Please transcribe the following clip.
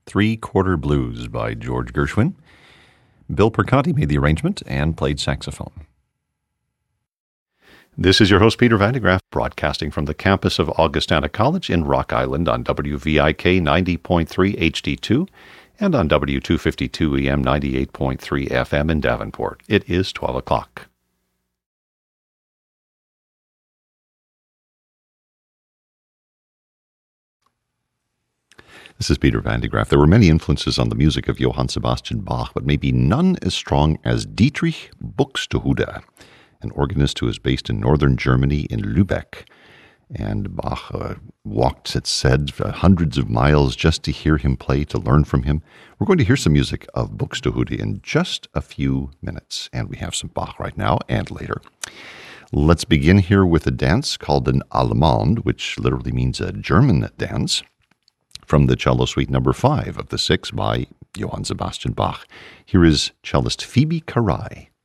Three-Quarter Blues by George Gershwin. Bill Perconti made the arrangement and played saxophone. This is your host, Peter Van de Graaff, broadcasting from the campus of Augustana College in Rock Island on WVIK 90.3 HD2 and on W252 EM 98.3 FM in Davenport. It is 12 o'clock. This is Peter Van de Graaff. There were many influences on the music of Johann Sebastian Bach, but maybe none as strong as Dietrich Buxtehude, an organist who is based in northern Germany in Lübeck. And Bach walked, it's said, hundreds of miles just to hear him play, to learn from him. We're going to hear some music of Buxtehude in just a few minutes, and we have some Bach right now and later. Let's begin here with a dance called an Allemande, which literally means a German dance, from the cello suite number 5 of the 6 by Johann Sebastian Bach. Here is cellist Phoebe Carai.